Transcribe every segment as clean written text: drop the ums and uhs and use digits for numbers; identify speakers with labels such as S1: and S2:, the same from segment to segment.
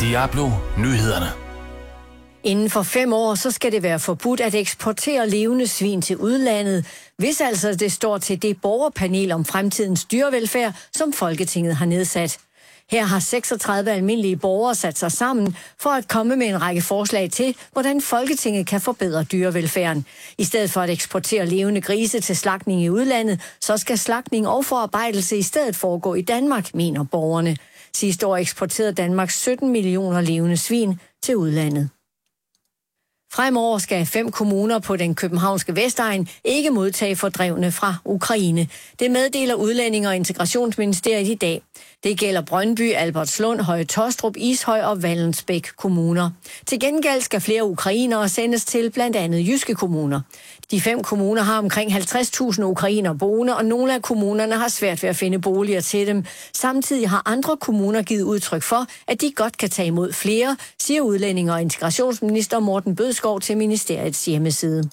S1: Diablo Nyhederne.
S2: Inden for 5 år, så skal det være forbudt at eksportere levende svin til udlandet, hvis altså det står til det borgerpanel om fremtidens dyrevelfærd, som Folketinget har nedsat. Her har 36 almindelige borgere sat sig sammen for at komme med en række forslag til, hvordan Folketinget kan forbedre dyrevelfærden. I stedet for at eksportere levende grise til slagtning i udlandet, så skal slagtning og forarbejdelse i stedet foregå i Danmark, mener borgerne. Sidste år eksporterede Danmark 17 millioner levende svin til udlandet. Fremover skal 5 kommuner på den københavnske Vestegn ikke modtage fordrevne fra Ukraine. Det meddeler Udlændinge- og Integrationsministeriet i dag. Det gælder Brøndby, Albertslund, Høje Taastrup, Ishøj og Vallensbæk kommuner. Til gengæld skal flere ukrainere sendes til blandt andet jyske kommuner. De 5 kommuner har omkring 50.000 ukrainere boende, og nogle af kommunerne har svært ved at finde boliger til dem. Samtidig har andre kommuner givet udtryk for, at de godt kan tage imod flere, siger Udlændinge- og Integrationsminister Morten Bødskov til ministeriets hjemmeside.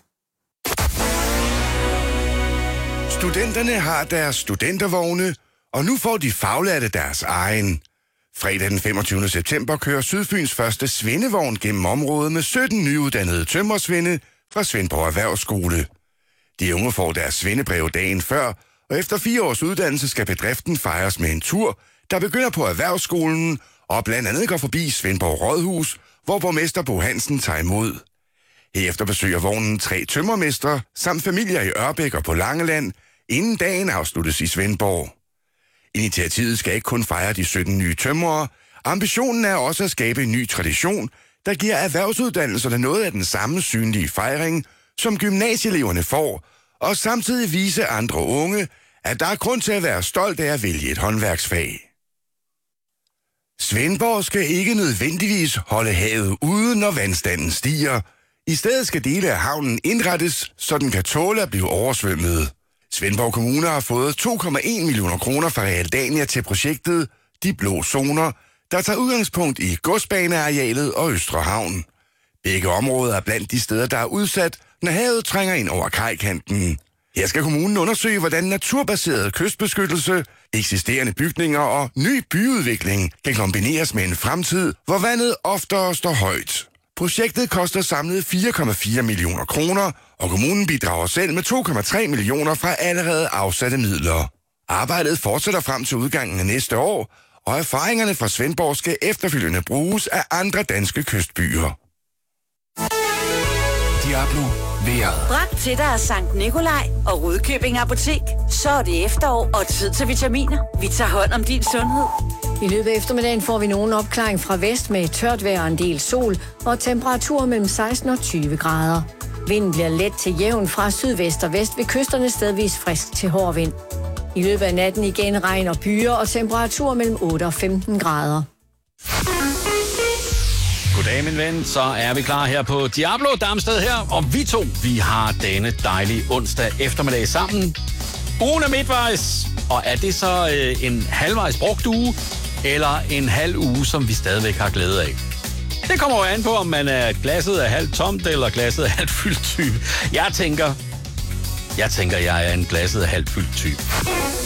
S3: Studenterne har deres studentervogne, og nu får de faglærte deres egen. Fredag den 25. september kører Sydfyns første svendevogn gennem området med 17 nyuddannede tømrersvende fra Svendborg Erhvervsskole. De unge får deres svendebrev dagen før, og efter 4 års uddannelse skal bedriften fejres med en tur, der begynder på Erhvervsskolen og blandt andet går forbi Svendborg Rådhus, hvor borgmester Bo Hansen tager imod. Herefter besøger vognen 3 tømrermestre samt familier i Ørbæk og på Langeland, inden dagen afsluttes i Svendborg. Initiativet skal ikke kun fejre de 17 nye tømrere. Ambitionen er også at skabe en ny tradition, der giver erhvervsuddannelserne noget af den samme synlige fejring, som gymnasieeleverne får, og samtidig vise andre unge, at der er grund til at være stolt af at vælge et håndværksfag. Svendborg skal ikke nødvendigvis holde havet ude, når vandstanden stiger. I stedet skal dele af havnen indrettes, så den kan tåle at blive oversvømmet. Svendborg Kommune har fået 2,1 millioner kroner fra Realdania til projektet De Blå Zoner, der tager udgangspunkt i godsbanearealet og Østre Havn. Begge områder er blandt de steder, der er udsat, når havet trænger ind over kajkanten. Her skal kommunen undersøge, hvordan naturbaseret kystbeskyttelse, eksisterende bygninger og ny byudvikling kan kombineres med en fremtid, hvor vandet oftere står højt. Projektet koster samlet 4,4 millioner kroner, og kommunen bidrager selv med 2,3 millioner fra allerede afsatte midler. Arbejdet fortsætter frem til udgangen af næste år, og erfaringerne fra Svendborg skal efterfølgende bruges af andre danske kystbyer.
S1: Diablo vejret.
S4: Bragt til dig af Sankt Nikolaj og Rudkøbing Apotek. Så er det efterår og tid til vitaminer. Vi tager hånd om din sundhed.
S2: I løbet af eftermiddagen får vi nogen opklaring fra vest med tørt vejr og en del sol og temperaturer mellem 16 og 20 grader. Vinden bliver let til jævn fra sydvest og vest ved kysterne stedvis frisk til hård vind. I løbet af natten igen regn og byer og temperaturer mellem 8 og 15 grader.
S5: Goddag, min ven. Så er vi klar her på Diablo Damsted her, og vi har denne dejlige onsdag eftermiddag sammen. Ugen er midtvejs, og er det så en halvvejs brugt uge, eller en halv uge, som vi stadigvæk har glæde af? Det kommer jo an på, om man er glasset er halvt tomt, eller glasset er halvt fyldt type. Jeg tænker, jeg er en glasset er halvt fyldt type.